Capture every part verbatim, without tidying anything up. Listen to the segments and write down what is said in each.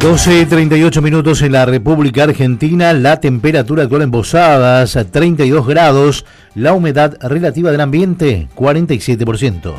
doce y treinta y ocho minutos en la República Argentina, la temperatura actual en Posadas, treinta y dos grados, la humedad relativa del ambiente, cuarenta y siete por ciento.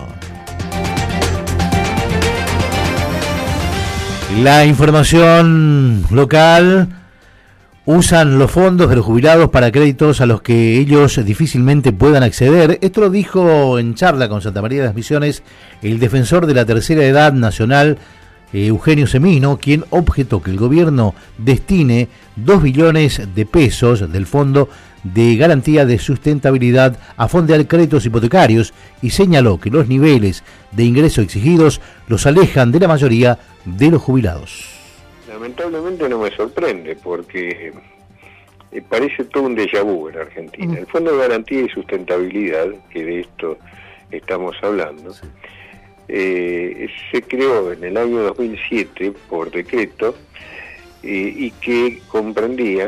La información local: usan los fondos de los jubilados para créditos a los que ellos difícilmente puedan acceder. Esto lo dijo en charla con Santa María de las Misiones el defensor de la tercera edad nacional, Eugenio Semino, quien objetó que el gobierno destine dos billones de pesos del Fondo de Garantía de Sustentabilidad a fondear créditos hipotecarios y señaló que los niveles de ingreso exigidos los alejan de la mayoría de los jubilados. Lamentablemente no me sorprende porque parece todo un déjà vu en Argentina. Uh-huh. El Fondo de Garantía y Sustentabilidad, que de esto estamos hablando, sí. Eh, se creó en el año dos mil siete por decreto eh, y que comprendía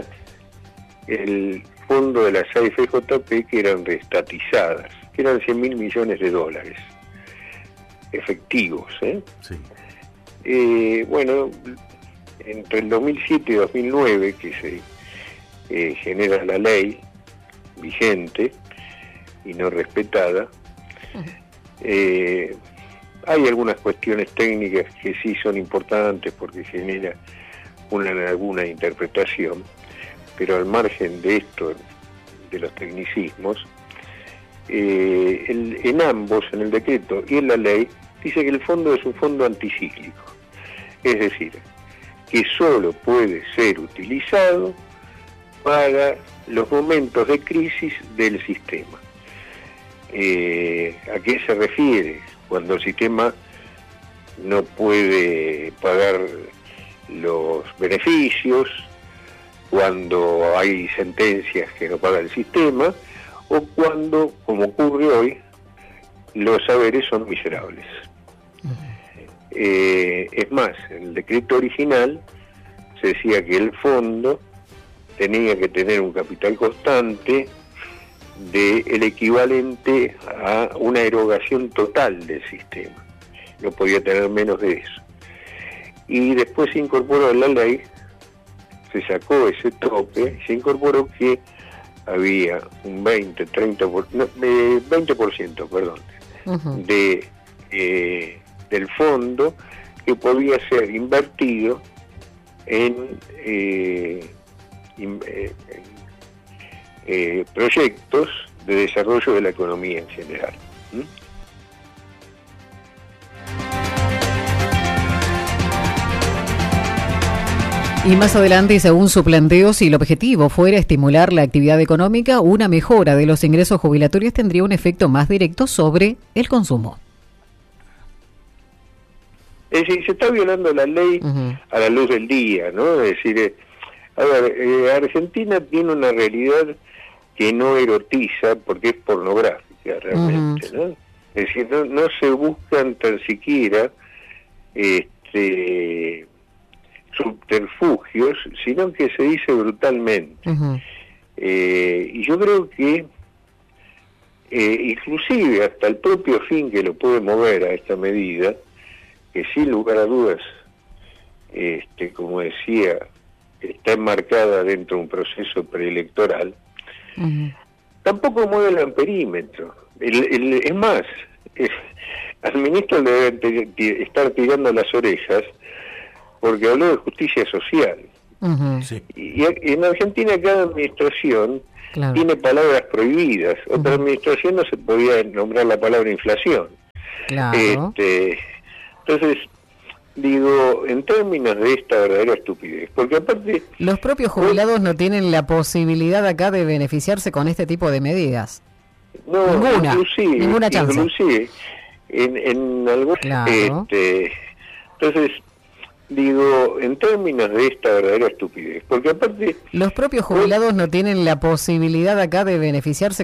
el fondo de las A F J P, que eran reestatizadas, que eran cien mil millones de dólares efectivos. ¿eh? Sí. Eh, bueno, entre el dos mil siete y dos mil nueve, que se eh, genera la ley vigente y no respetada, uh-huh. eh, hay algunas cuestiones técnicas que sí son importantes porque genera una alguna interpretación, pero al margen de esto, de los tecnicismos, eh, el, en ambos, en el decreto y en la ley, dice que el fondo es un fondo anticíclico, es decir, que solo puede ser utilizado para los momentos de crisis del sistema. Eh, ¿A qué se refiere? Cuando el sistema no puede pagar los beneficios, cuando hay sentencias que no paga el sistema, o cuando, como ocurre hoy, los saberes son miserables. Eh, es más, en el decreto original se decía que el fondo tenía que tener un capital constante de el equivalente a una erogación total del sistema. No podía tener menos de eso. Y después se incorporó en la ley, se sacó ese tope, se incorporó que había un veinte, treinta por, no, eh, veinte por ciento, perdón, uh-huh. de eh, del fondo que podía ser invertido en, eh, in, eh, en Eh, proyectos de desarrollo de la economía en general. ¿Mm? Y más adelante, y según su planteo, si el objetivo fuera estimular la actividad económica, una mejora de los ingresos jubilatorios tendría un efecto más directo sobre el consumo. Es decir, se está violando la ley uh-huh. a la luz del día, ¿no? Es decir, eh, a ver, eh, Argentina tiene una realidad que no erotiza porque es pornográfica realmente, uh-huh. ¿no? Es decir, no, no se buscan tan siquiera este, subterfugios, sino que se dice brutalmente. Uh-huh. Eh, y yo creo que eh, inclusive hasta el propio fin que lo puede mover a esta medida, que sin lugar a dudas, este, como decía, está enmarcada dentro de un proceso preelectoral, uh-huh. tampoco mueve el amperímetro. El, el, es más, es, al ministro le deben te, te, estar tirando las orejas porque habló de justicia social. Uh-huh. Sí. Y, y en Argentina cada administración claro. tiene palabras prohibidas. Otra uh-huh. administración no se podía nombrar la palabra inflación. Claro. Este, entonces, digo, en términos de esta verdadera estupidez, porque aparte... Los propios jubilados no tienen la posibilidad acá de beneficiarse con este tipo de medidas. No, ninguna, inclusive, ninguna chance. Inclusive, en, en algún... Claro. Este, entonces, digo, en términos de esta verdadera estupidez, porque aparte... Los propios jubilados no tienen la posibilidad acá de beneficiarse